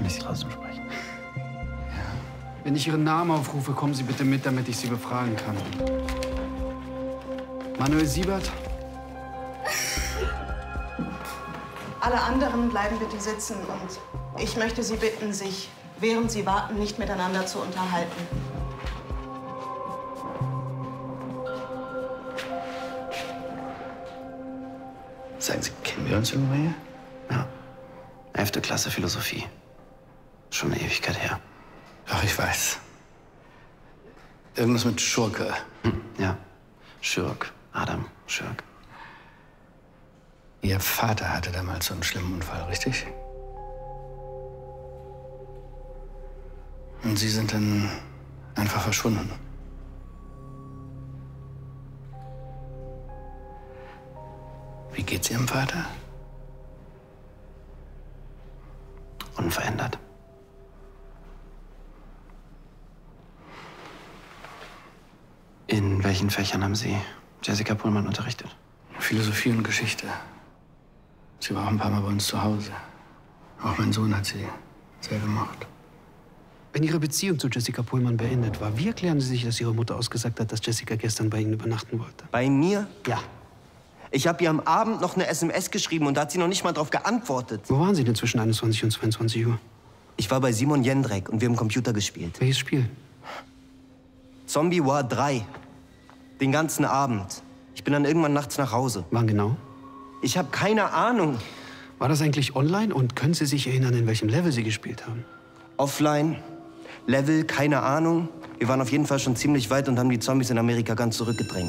Kann ich Sie draußen sprechen? Ja. Wenn ich Ihren Namen aufrufe, kommen Sie bitte mit, damit ich Sie befragen kann. Manuel Siebert? Alle anderen bleiben bitte sitzen und ich möchte Sie bitten, sich, während Sie warten, nicht miteinander zu unterhalten. Sagen Sie, kennen wir uns irgendwoher? Ja. 11. Klasse Philosophie. Schon eine Ewigkeit her. Ach, ich weiß. Irgendwas mit Schurke. Ja. Schürk. Adam Schürk. Ihr Vater hatte damals so einen schlimmen Unfall, richtig? Und Sie sind dann einfach verschwunden. Wie geht's Ihrem Vater? Unverändert. In welchen Fächern haben Sie Jessica Pohlmann unterrichtet? Philosophie und Geschichte. Sie war auch ein paar Mal bei uns zu Hause. Auch mein Sohn hat sie sehr gemocht. Wenn Ihre Beziehung zu Jessica Pohlmann beendet war, wie erklären Sie sich, dass Ihre Mutter ausgesagt hat, dass Jessica gestern bei Ihnen übernachten wollte? Bei mir? Ja. Ich habe ihr am Abend noch eine SMS geschrieben und da hat sie noch nicht mal drauf geantwortet. Wo waren Sie denn zwischen 21 und 22 Uhr? Ich war bei Simon Jendrek und wir haben Computer gespielt. Welches Spiel? Zombie War 3. Den ganzen Abend. Ich bin dann irgendwann nachts nach Hause. Wann genau? Ich habe keine Ahnung. War das eigentlich online und können Sie sich erinnern, in welchem Level Sie gespielt haben? Offline, Level, keine Ahnung. Wir waren auf jeden Fall schon ziemlich weit und haben die Zombies in Amerika ganz zurückgedrängt.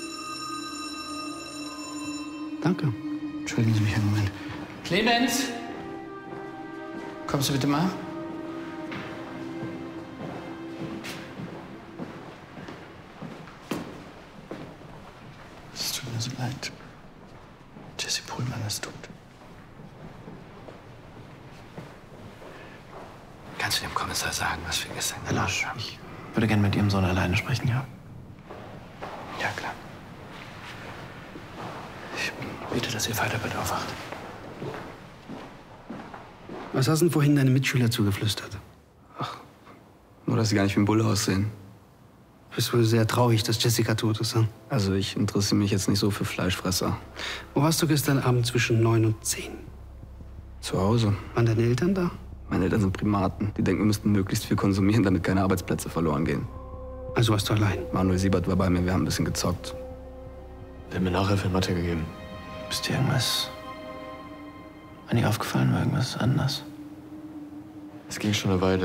Danke. Entschuldigen Sie mich einen Moment. Clemens! Kommst du bitte mal? Es tut mir so leid. Jessie Pohlmann ist tot. Kannst du dem Kommissar sagen, was wir gestern Herr Lasch, ich würde gerne mit Ihrem Sohn alleine sprechen, ja? Ja, klar. Ich bitte, dass Ihr Vater bald aufwacht. Was hast denn vorhin deine Mitschüler zugeflüstert? Nur, dass sie gar nicht wie ein Bulle aussehen. Du bist wohl sehr traurig, dass Jessica tot ist, hm? Also ich interessiere mich jetzt nicht so für Fleischfresser. Wo warst du gestern Abend zwischen 9 und 10? Zu Hause. Waren deine Eltern da? Meine Eltern sind Primaten. Die denken, wir müssten möglichst viel konsumieren, damit keine Arbeitsplätze verloren gehen. Also warst du allein? Manuel Siebert war bei mir, wir haben ein bisschen gezockt. Der hat mir Nachhilfe in Mathe gegeben. Ist dir irgendwas an ihr aufgefallen? War irgendwas anders? Es ging schon eine Weile.